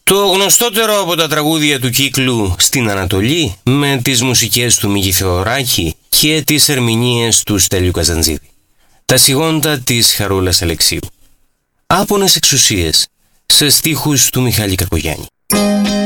Το γνωστότερο από τα τραγούδια του κύκλου «Στην Ανατολή» με τις μουσικές του Μίκη Θεοδωράκη και τις ερμηνείες του Στέλιου Καζαντζίδη. Τα σιγόντα της Χαρούλας Αλεξίου. Άπονες εξουσίες σε στίχους του Μιχάλη Κακογιάννη.